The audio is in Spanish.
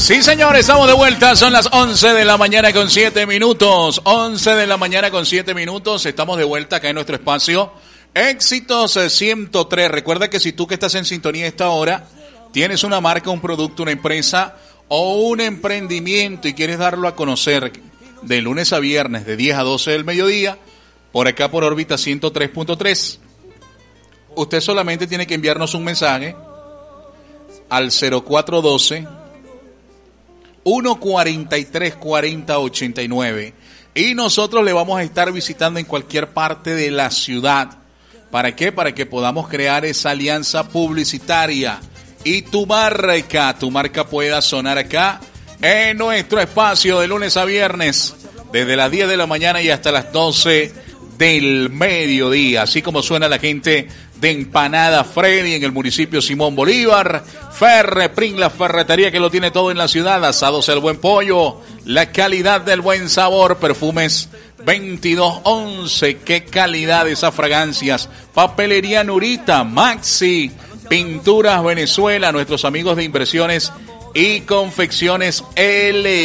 Sí, señores, estamos de vuelta. Son las 11 de la mañana con 7 minutos. 11 de la mañana con 7 minutos. Estamos de vuelta acá en nuestro espacio Éxitos 103. Recuerda que si tú que estás en sintonía a esta hora tienes una marca, un producto, una empresa o un emprendimiento y quieres darlo a conocer de lunes a viernes de 10 a 12 del mediodía, por acá por órbita 103.3, usted solamente tiene que enviarnos un mensaje al 0412 143 40 89 y nosotros le vamos a estar visitando en cualquier parte de la ciudad. ¿Para qué? Para que podamos crear esa alianza publicitaria y tu marca pueda sonar acá en nuestro espacio de lunes a viernes desde las 10 de la mañana y hasta las 12 del mediodía, así como suena la gente de Empanada Freddy en el municipio Simón Bolívar, Ferreprin, la ferretería que lo tiene todo en la ciudad, Asados El Buen Pollo, la calidad del buen sabor, perfumes 2211, qué calidad de esas fragancias, Papelería Nurita, Maxi, Pinturas Venezuela, nuestros amigos de Inversiones y Confecciones L.